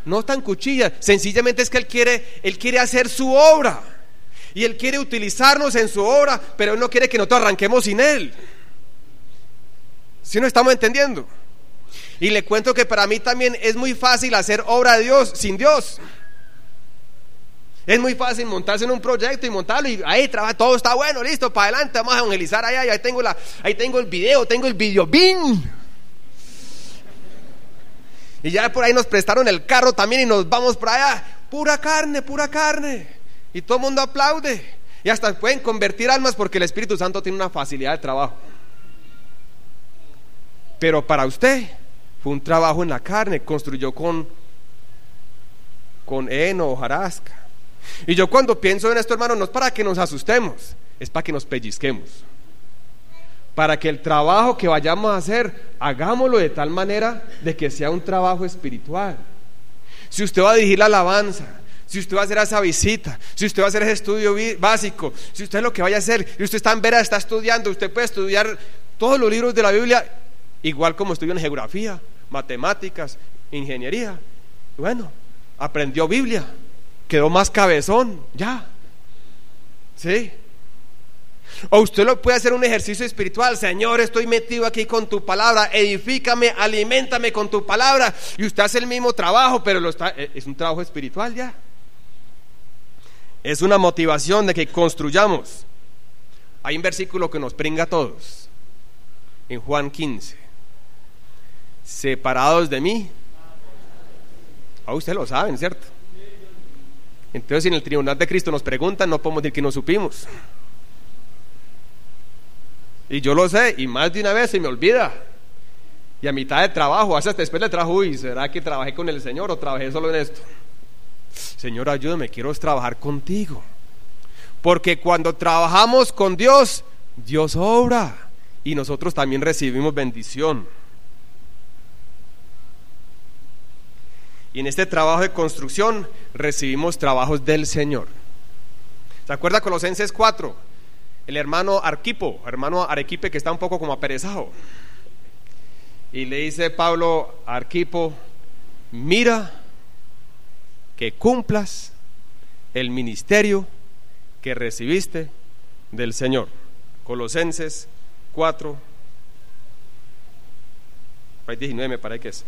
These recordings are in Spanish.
no tan cuchilla, sencillamente es que Él quiere hacer su obra, y Él quiere utilizarnos en su obra, pero Él no quiere que nosotros arranquemos sin Él. ¿Sí nos estamos entendiendo? Y le cuento que para mí también es muy fácil hacer obra de Dios sin Dios. Es muy fácil montarse en un proyecto y montarlo y ahí trabaja, todo está bueno, listo, para adelante, vamos a evangelizar allá, y ahí tengo el video, tengo el videobin. Y ya por ahí nos prestaron el carro también y nos vamos por allá, pura carne. Y todo el mundo aplaude. Y hasta pueden convertir almas porque el Espíritu Santo tiene una facilidad de trabajo. Pero para usted fue un trabajo en la carne, construyó con heno, hojarasca. Y yo cuando pienso en esto, hermano, no es para que nos asustemos, es para que nos pellizquemos, para que el trabajo que vayamos a hacer, hagámoslo de tal manera de que sea un trabajo espiritual. Si usted va a dirigir la alabanza, si usted va a hacer esa visita, si usted va a hacer ese estudio básico, si usted lo que vaya a hacer, y usted está en Vera, está estudiando, usted puede estudiar todos los libros de la Biblia, igual como estudió en geografía, matemáticas, ingeniería. Bueno, aprendió Biblia, quedó más cabezón, ya. ¿Sí? O usted lo puede hacer un ejercicio espiritual. Señor, estoy metido aquí con tu palabra, edifícame, aliméntame con tu palabra. Y usted hace el mismo trabajo, pero es un trabajo espiritual ya. Es una motivación de que construyamos. Hay un versículo que nos pringa a todos, en Juan 15. Separados de mí. Ustedes lo saben, ¿cierto? Entonces, si en el tribunal de Cristo nos preguntan, no podemos decir que no supimos. Y yo lo sé, y más de una vez se me olvida. Y a mitad de trabajo, hasta después del trabajo, uy, ¿será que trabajé con el Señor o trabajé solo en esto? Señor, ayúdame, quiero trabajar contigo. Porque cuando trabajamos con Dios, Dios obra, y nosotros también recibimos bendición. Y en este trabajo de construcción recibimos trabajos del Señor. ¿Se acuerda Colosenses 4? El hermano Arequipe, que está un poco como aperezado, y le dice Pablo a Arquipo: mira que cumplas el ministerio que recibiste del Señor. Colosenses 4, 19 me parece que es.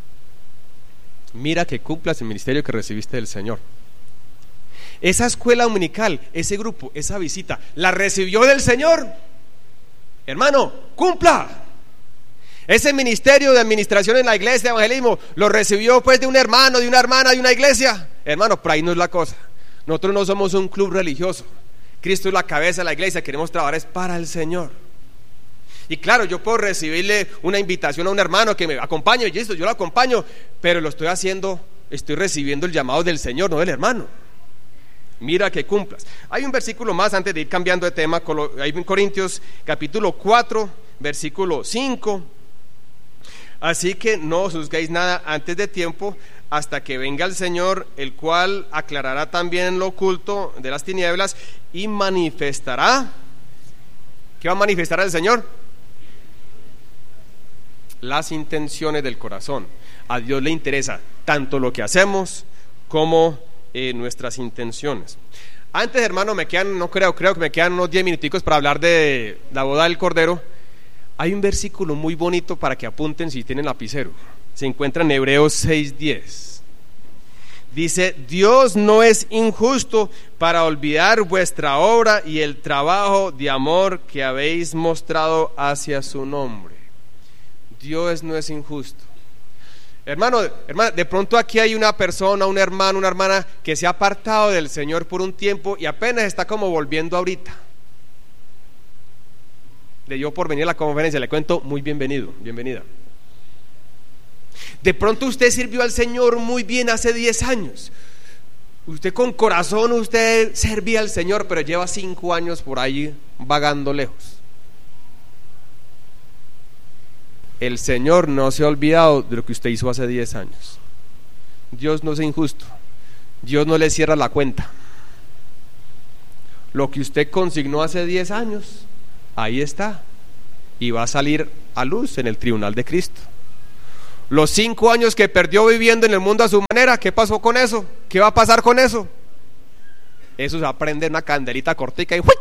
Mira que cumplas el ministerio que recibiste del Señor. Esa escuela dominical, ese grupo, esa visita, ¿la recibió del Señor? Hermano, cumpla. Ese ministerio de administración en la iglesia, de evangelismo, ¿lo recibió pues de un hermano, de una hermana, de una iglesia? Hermano, por ahí no es la cosa. Nosotros no somos un club religioso. Cristo es la cabeza de la iglesia, queremos trabajar es para el Señor. Y claro, yo puedo recibirle una invitación a un hermano que me acompañe, y listo, yo lo acompaño, pero lo estoy haciendo, estoy recibiendo el llamado del Señor, no del hermano. Mira que cumplas. Hay un versículo más antes de ir cambiando de tema, hay en Corintios capítulo 4, versículo 5. Así que no os juzguéis nada antes de tiempo, hasta que venga el Señor, el cual aclarará también lo oculto de las tinieblas y manifestará. ¿Qué va a manifestar el Señor? Las intenciones del corazón. A Dios le interesa tanto lo que hacemos como nuestras intenciones. Antes, hermano, creo que me quedan unos 10 minuticos para hablar de la boda del Cordero. Hay un versículo muy bonito para que apunten si tienen lapicero. Se encuentra en Hebreos 6:10. Dice: Dios no es injusto para olvidar vuestra obra y el trabajo de amor que habéis mostrado hacia su nombre. Dios no es injusto. Hermano, de pronto aquí hay una persona, un hermano, una hermana que se ha apartado del Señor por un tiempo y apenas está como volviendo ahorita. Le dio por venir a la conferencia, le cuento, muy bienvenido, bienvenida. De pronto usted sirvió al Señor muy bien hace 10 años. Usted con corazón, usted servía al Señor, pero lleva 5 años por ahí vagando lejos. El Señor no se ha olvidado de lo que usted hizo hace 10 años. Dios no es injusto. Dios no le cierra la cuenta. Lo que usted consignó hace 10 años, ahí está, y va a salir a luz en el tribunal de Cristo. Los 5 años que perdió viviendo en el mundo a su manera, ¿qué pasó con eso? ¿Qué va a pasar con eso? Eso se va a prender una candelita cortica y ¡hui!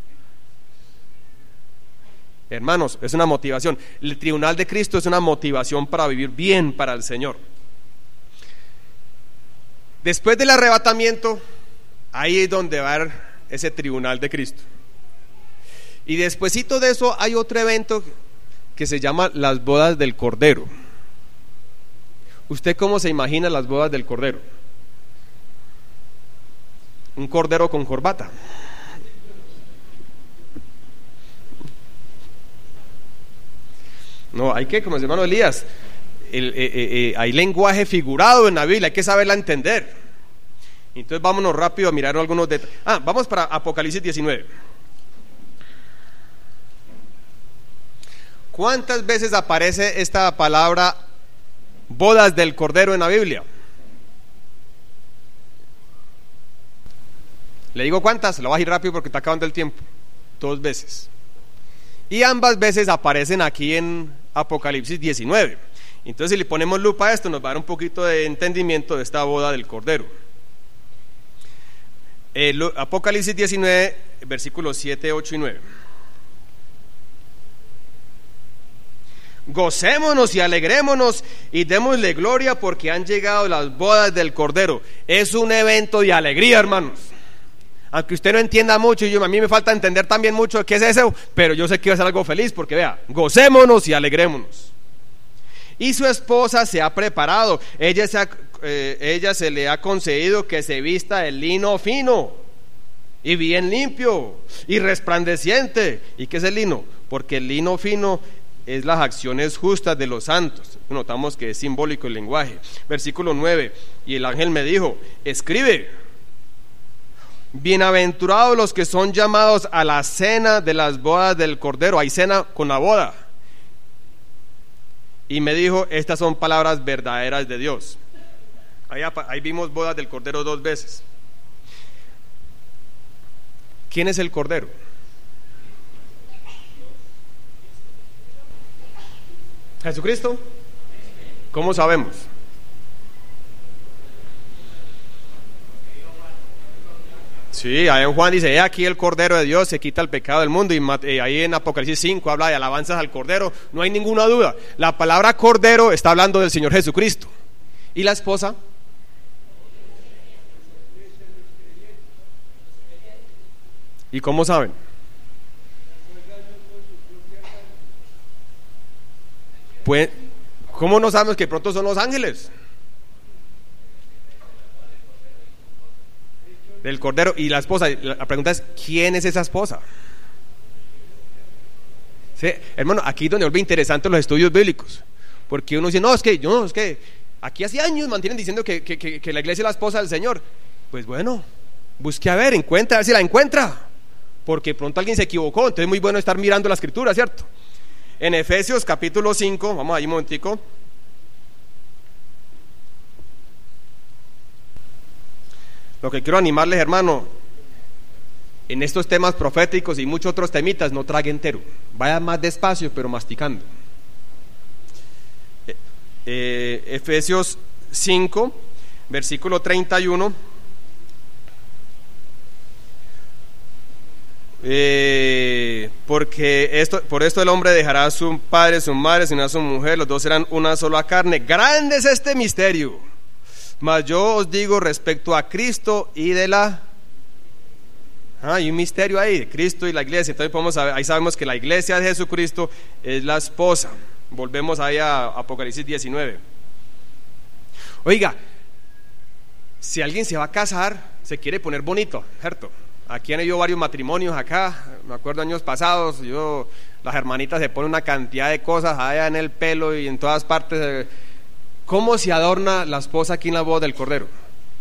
Hermanos, es una motivación. El tribunal de Cristo es una motivación para vivir bien para el Señor. Después del arrebatamiento, ahí es donde va a haber ese tribunal de Cristo. Y despuesito de eso hay otro evento que se llama las bodas del Cordero. ¿Usted cómo se imagina las bodas del Cordero? Un cordero con corbata. No, hay que, como el hermano Elías, hay lenguaje figurado en la Biblia, hay que saberla entender. Entonces vámonos rápido a mirar algunos detalles. Vamos para Apocalipsis 19. ¿Cuántas veces aparece esta palabra bodas del Cordero en la Biblia? Le digo cuántas, lo voy a ir rápido porque está acabando el tiempo. 2 veces. Y ambas veces aparecen aquí en Apocalipsis 19. Entonces, si le ponemos lupa a esto, nos va a dar un poquito de entendimiento de esta boda del Cordero. Apocalipsis 19, versículos 7, 8 y 9. Gocémonos y alegrémonos y démosle gloria porque han llegado las bodas del Cordero. Es un evento de alegría, hermanos. Aunque usted no entienda mucho, y a mí me falta entender también mucho qué es eso, pero yo sé que va a ser algo feliz, porque vea, gocémonos y alegrémonos. Y su esposa se ha preparado, ella se le ha concedido que se vista de lino fino y bien limpio y resplandeciente. ¿Y qué es el lino? Porque el lino fino es las acciones justas de los santos. Notamos que es simbólico el lenguaje. Versículo 9, y el ángel me dijo, escribe: bienaventurados los que son llamados a la cena de las bodas del Cordero. Hay cena con la boda. Y me dijo, estas son palabras verdaderas de Dios. Ahí vimos bodas del Cordero 2 veces. ¿Quién es el Cordero? ¿Jesucristo? ¿Cómo sabemos? Sí, ahí en Juan dice, he aquí el Cordero de Dios, se quita el pecado del mundo. Y ahí en Apocalipsis 5 habla de alabanzas al Cordero. No hay ninguna duda, la palabra Cordero está hablando del Señor Jesucristo. ¿Y la esposa? ¿Y cómo saben? Pues, ¿cómo no sabemos que pronto son los ángeles? Del Cordero. Y la esposa, la pregunta es, ¿quién es esa esposa? ¿Sí? Hermano, aquí es donde vuelve interesante los estudios bíblicos, porque uno dice, es que aquí hace años mantienen diciendo que la iglesia es la esposa del Señor. Pues bueno, busque a ver si la encuentra, porque pronto alguien se equivocó. Entonces es muy bueno estar mirando la escritura, ¿cierto? En Efesios capítulo 5, vamos ahí un momentico. Lo que quiero animarles, hermano, en estos temas proféticos y muchos otros temitas, no trague entero, vaya más despacio pero masticando. Efesios 5, versículo 31. Por esto el hombre dejará a su padre, su madre, se unirá a su mujer, los dos serán una sola carne. Grande es este misterio, mas yo os digo respecto a Cristo y de la... hay un misterio ahí, de Cristo y la iglesia. Entonces ahí sabemos que la iglesia de Jesucristo es la esposa. Volvemos ahí a Apocalipsis 19. Oiga, si alguien se va a casar, se quiere poner bonito, ¿cierto? Aquí han habido varios matrimonios acá, me acuerdo años pasados, las hermanitas se ponen una cantidad de cosas allá en el pelo y en todas partes. ¿Cómo se adorna la esposa aquí en la boda del Cordero?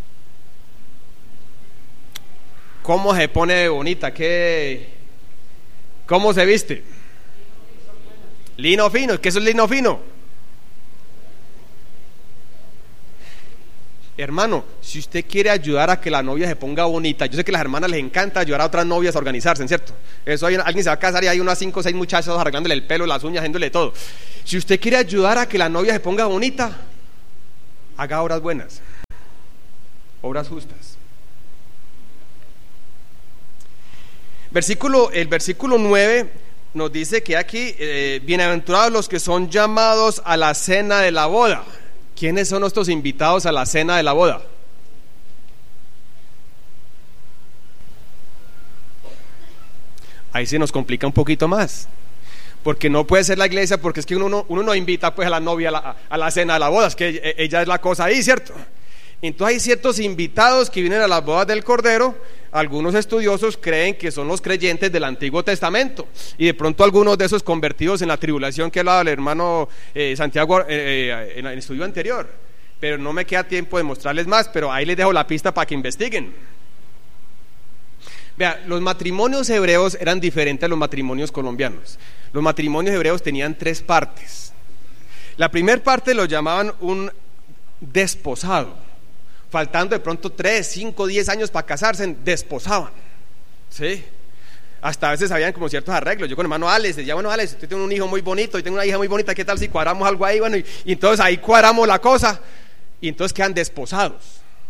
¿Cómo se pone bonita? ¿Cómo se viste? Lino fino. ¿Qué es el lino fino? Hermano, si usted quiere ayudar a que la novia se ponga bonita, yo sé que a las hermanas les encanta ayudar a otras novias a organizarse, ¿cierto? Eso alguien se va a casar y hay unas 5 o 6 muchachos arreglándole el pelo, las uñas, haciéndole todo. Si usted quiere ayudar a que la novia se ponga bonita, haga obras buenas, obras justas. El versículo 9 nos dice que aquí, bienaventurados los que son llamados a la cena de la boda. ¿Quiénes son nuestros invitados a la cena de la boda? Ahí se nos complica un poquito más, porque no puede ser la iglesia, porque es que uno no invita pues a la novia a la cena de la boda, es que ella es la cosa ahí, ¿cierto? Entonces hay ciertos invitados que vienen a las bodas del Cordero. Algunos estudiosos creen que son los creyentes del Antiguo Testamento, y de pronto algunos de esos convertidos en la tribulación que hablaba el hermano Santiago en el estudio anterior, pero no me queda tiempo de mostrarles más, pero ahí les dejo la pista para que investiguen. Vea, los matrimonios hebreos eran diferentes a los matrimonios colombianos. Los matrimonios hebreos tenían 3 partes. La primera parte lo llamaban un desposado. Faltando de pronto 3, 5, 10 años para casarse, desposaban, ¿sí? Hasta a veces habían como ciertos arreglos. Yo con el hermano Alex decía, bueno, Alex, usted tiene un hijo muy bonito y tengo una hija muy bonita, ¿qué tal si cuadramos algo ahí? Bueno, y entonces ahí cuadramos la cosa, y entonces quedan desposados.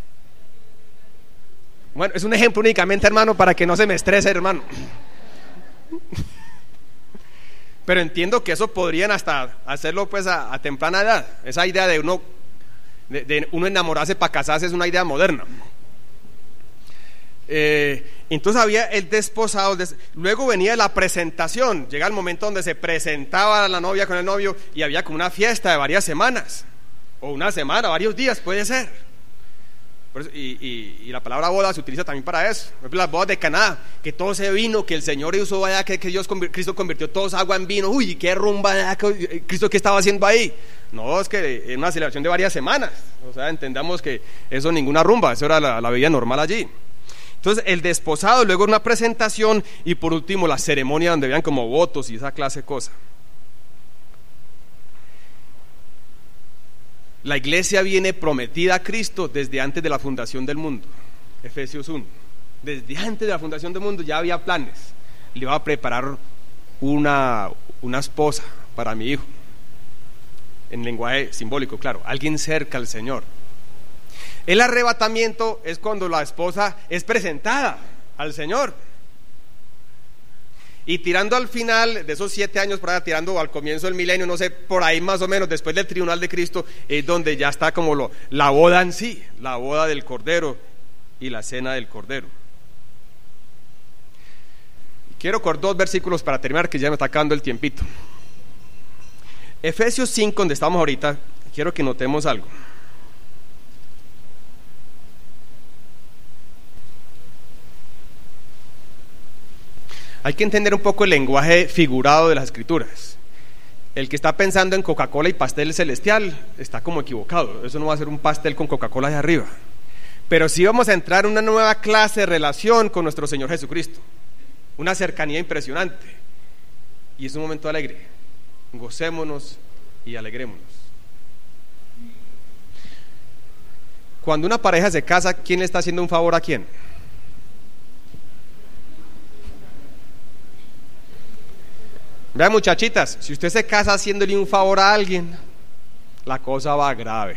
Bueno, es un ejemplo únicamente, hermano, para que no se me estrese, hermano. Pero entiendo que eso podrían hasta hacerlo pues a temprana edad. Esa idea de uno enamorarse para casarse es una idea moderna. Entonces había el desposado, luego venía la presentación. Llega el momento donde se presentaba la novia con el novio y había como una fiesta de varias semanas, o una semana, varios días puede ser. Por eso, y la palabra boda se utiliza también para eso. Por ejemplo, las bodas de Caná, que todo ese vino que el Señor usó allá, que Cristo convirtió todo esa agua en vino. Uy, qué rumba allá, Cristo, ¿qué estaba haciendo ahí? No, es que es una celebración de varias semanas. O sea, entendamos que eso ninguna rumba, eso era la vida normal allí. Entonces el desposado, luego una presentación, y por último la ceremonia donde vean como votos y esa clase de cosas. La iglesia viene prometida a Cristo desde antes de la fundación del mundo. Efesios 1. Desde antes de la fundación del mundo ya había planes. Le iba a preparar una esposa para mi hijo. En lenguaje simbólico, claro, alguien cerca al Señor. El arrebatamiento es cuando la esposa es presentada al Señor. Y tirando al final de esos 7 años, para tirando al comienzo del milenio, no sé, por ahí más o menos, después del tribunal de Cristo, es donde ya está como la boda en sí, la boda del Cordero y la cena del Cordero. Quiero con 2 versículos para terminar, que ya me está acabando el tiempito. Efesios 5, donde estamos ahorita, quiero que notemos algo. Hay que entender un poco el lenguaje figurado de las Escrituras. El que está pensando en Coca-Cola y pastel celestial está como equivocado. Eso no va a ser un pastel con Coca-Cola de arriba. Pero sí vamos a entrar en una nueva clase de relación con nuestro Señor Jesucristo. Una cercanía impresionante. Y es un momento alegre. Gocémonos y alegrémonos. Cuando una pareja se casa, ¿quién le está haciendo un favor a quién? Vean, muchachitas, si usted se casa haciéndole un favor a alguien, la cosa va grave.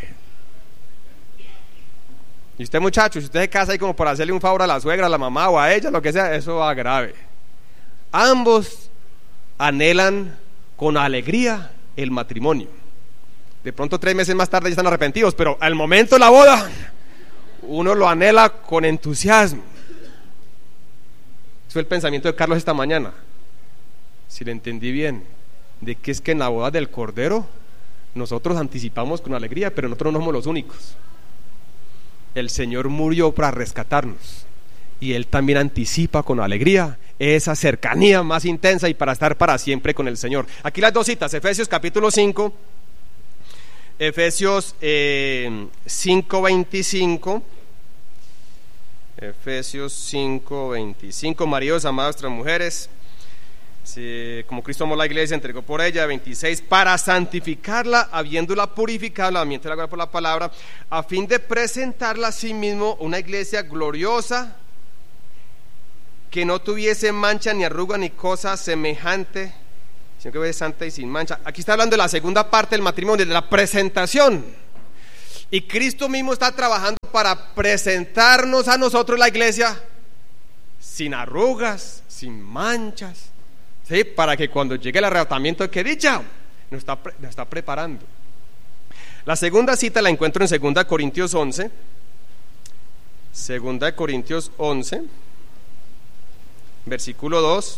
Y usted, muchacho, si usted se casa ahí como por hacerle un favor a la suegra, a la mamá o a ella, lo que sea, eso va grave. Ambos anhelan con alegría el matrimonio. De pronto 3 meses más tarde ya están arrepentidos, pero al momento de la boda uno lo anhela con entusiasmo. Eso fue el pensamiento de Carlos esta mañana, si le entendí bien, de que es que en la boda del Cordero nosotros anticipamos con alegría, pero nosotros no somos los únicos. El Señor murió para rescatarnos y Él también anticipa con alegría esa cercanía más intensa y para estar para siempre con el Señor. Aquí las 2 citas, Efesios capítulo 5, Efesios 5:25, Efesios 5:25, maridos, amados, vuestras mujeres, Sí, como Cristo amó la iglesia, entregó por ella. 26, para santificarla, habiéndola purificado, lavamiento de la gloria por la palabra, a fin de presentarla a sí mismo una iglesia gloriosa, que no tuviese mancha ni arruga ni cosa semejante, sino que fuese santa y sin mancha. Aquí está hablando de la segunda parte del matrimonio, de la presentación. Y Cristo mismo está trabajando para presentarnos a nosotros, la iglesia, sin arrugas, sin manchas, ¿sí? Para que cuando llegue el arrebatamiento, que dicha, nos está preparando. La segunda cita la encuentro en 2 Corintios 11. 2 Corintios 11, versículo 2.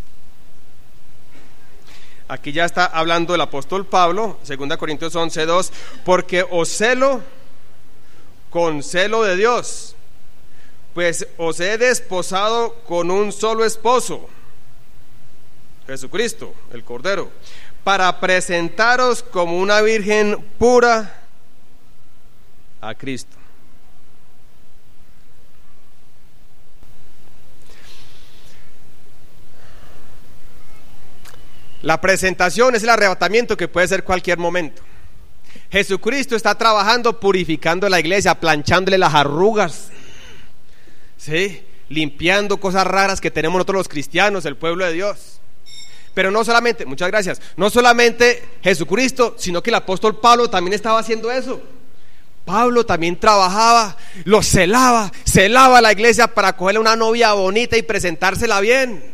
Aquí ya está hablando el apóstol Pablo, 2 Corintios 11, 2, porque os celo con celo de Dios, pues os he desposado con un solo esposo, Jesucristo, el Cordero, para presentaros como una virgen pura a Cristo. La presentación es el arrebatamiento, que puede ser cualquier momento. Jesucristo está trabajando, purificando la iglesia, planchándole las arrugas, ¿sí? Limpiando cosas raras que tenemos nosotros los cristianos, el pueblo de Dios. Pero no solamente, muchas gracias, no solamente Jesucristo, sino que el apóstol Pablo también estaba haciendo eso. Pablo también trabajaba, lo celaba a la iglesia para cogerle una novia bonita y presentársela bien.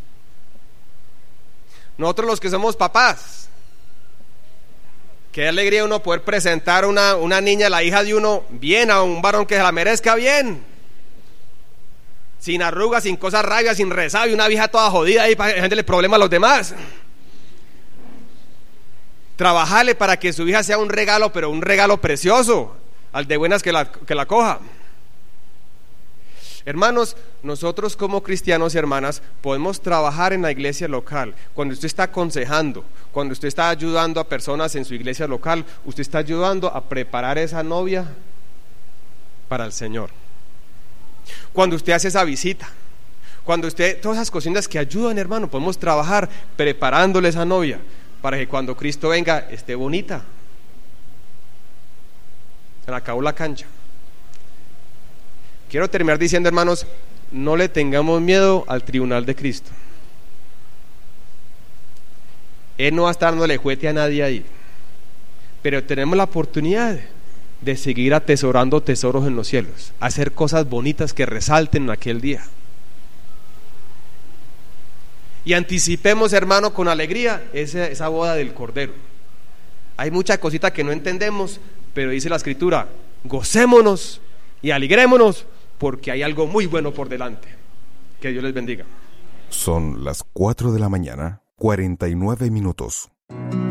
Nosotros los que somos papás, qué alegría uno poder presentar una niña, la hija de uno, bien, a un varón que se la merezca bien, sin arrugas, sin cosas rabias, sin resabio, una vieja toda jodida ahí para dejarle problema a los demás. Trabajarle para que su hija sea un regalo, pero un regalo precioso, al de buenas que la coja. Hermanos, nosotros como cristianos y hermanas podemos trabajar en la iglesia local. Cuando usted está aconsejando, cuando usted está ayudando a personas en su iglesia local, usted está ayudando a preparar esa novia para el Señor. Cuando usted hace esa visita, cuando usted, todas esas cositas que ayudan, hermano, podemos trabajar preparándole esa novia para que cuando Cristo venga esté bonita. Se le acabó la cancha. Quiero terminar diciendo, hermanos, no le tengamos miedo al tribunal de Cristo. Él no va a estar dándole juguete a nadie ahí, pero tenemos la oportunidad de seguir atesorando tesoros en los cielos, hacer cosas bonitas que resalten en aquel día. Y anticipemos, hermano, con alegría esa boda del Cordero. Hay muchas cositas que no entendemos, pero dice la Escritura, gocémonos y alegrémonos, porque hay algo muy bueno por delante. Que Dios les bendiga. Son las 4 de la mañana, 49 minutos.